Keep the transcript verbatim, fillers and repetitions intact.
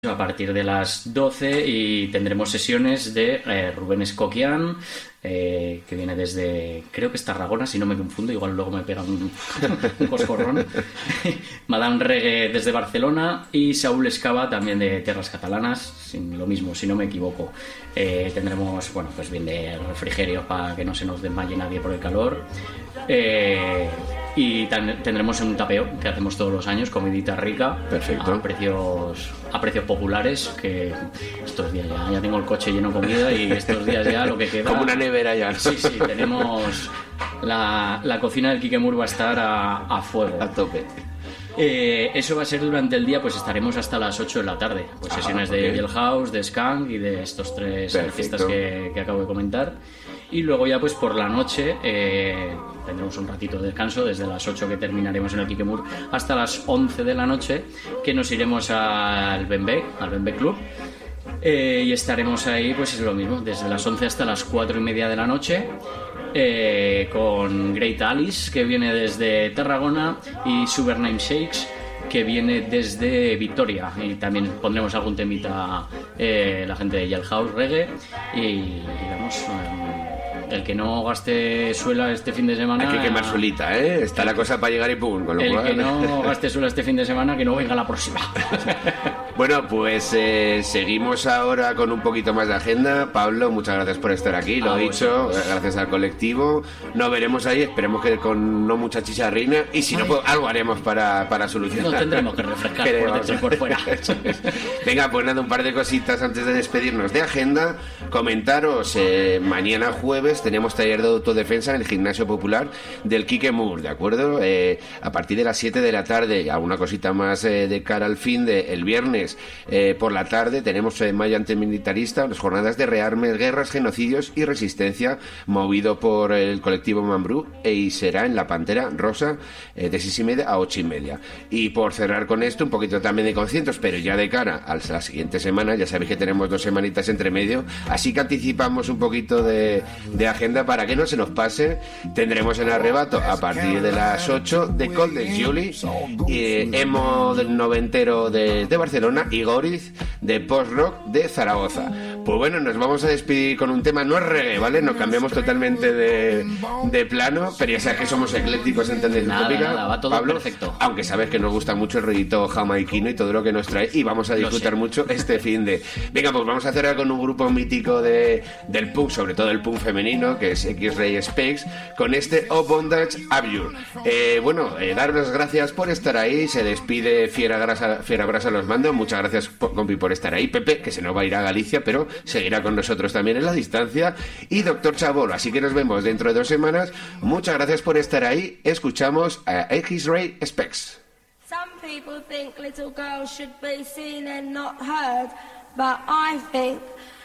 a partir de las doce y tendremos sesiones de eh, Rubén Escoquian, eh, que viene desde, creo que es Tarragona, si no me confundo, igual luego me pega un, un coscorrón. Madame Reggae desde Barcelona y Saúl Escava también de Tierras Catalanas, sin, lo mismo, si no me equivoco. Eh, tendremos, bueno, pues bien de refrigerio para que no se nos desmaye nadie por el calor. Eh, y tan, tendremos un tapeo que hacemos todos los años, comidita rica. Perfecto. A precios, a precios populares, que estos días ya, ya tengo el coche lleno de comida y estos días ya lo que queda... Como una nevera ya, ¿no? Sí, sí, tenemos... La, la cocina del Kikemur va a estar a, a fuego. A tope. Eh, eso va a ser durante el día, pues estaremos hasta las ocho de la tarde. Pues ah, sesiones okay. de Jailhouse, de Skank y de estos tres Perfecto. artistas que, que acabo de comentar. Y luego ya pues por la noche eh, tendremos un ratito de descanso desde las ocho que terminaremos en el Kikemur hasta las once de la noche, que nos iremos al Bembe, al Bembe Club. Eh, y estaremos ahí, pues es lo mismo, desde las once hasta las cuatro y media de la noche. Eh, con Great Alice, que viene desde Tarragona, y Supername Shakes, que viene desde Vitoria, y también pondremos algún temita eh, la gente de Jailhouse Reggae y digamos eh, el que no gaste suela este fin de semana hay que quemar suelita, ¿eh? Está la cosa para llegar y pum, con lo el cual... que no gaste suela este fin de semana que no venga la próxima. Bueno, pues eh, seguimos ahora con un poquito más de agenda. Pablo, muchas gracias por estar aquí, lo he dicho, gracias al colectivo. Nos veremos ahí, esperemos que con no mucha chicharrina, y si Ay. no, pues algo haremos para, para solucionar. No tendremos que refrescar por dentro y por fuera. Venga, pues nada, un par de cositas antes de despedirnos de agenda. Comentaros, eh, mañana jueves tenemos taller de autodefensa en el Gimnasio Popular del Kikemur, ¿de acuerdo? Eh, a partir de las siete de la tarde, alguna cosita más eh, de cara al fin de el viernes. Eh, por la tarde tenemos en eh, Maya Antimilitarista, las jornadas de rearmes, guerras, genocidios y resistencia, movido por el colectivo Mambrú, e y será en la Pantera Rosa eh, de seis y media a ocho y media. Y por cerrar con esto, un poquito también de conciertos, pero ya de cara a la siguiente semana, ya sabéis que tenemos dos semanitas entre medio, así que anticipamos un poquito de, de agenda para que no se nos pase. Tendremos en Arrebato a partir de las ocho de Golden Julie, eh, emo del noventero de, de Barcelona y Goriz de post-rock de Zaragoza. Pues bueno, nos vamos a despedir con un tema, no es reggae, ¿vale? Nos cambiamos totalmente de, de plano, pero ya sabes que somos eclécticos, ¿entendéis? Nada, nada, va todo Pablo, perfecto. Aunque sabes que nos gusta mucho el rollito jamaiquino y todo lo que nos trae, y vamos a disfrutar mucho este fin de... Venga, pues vamos a cerrar con un grupo mítico de, del punk, sobre todo el punk femenino, que es X-Ray Specs, con este O Bondage Abjure. Eh, bueno, eh, daros las gracias por estar ahí. Se despide Fiera Grasa, Fiera Brasa los mando. Muchas gracias, compi, por estar ahí. Pepe, que se nos va a ir a Galicia, pero seguirá con nosotros también en la distancia. Y Doctor Chabolo, así que nos vemos dentro de dos semanas. Muchas gracias por estar ahí. Escuchamos a X-Ray Specs. Some people think little girls should be seen and not heard, but I think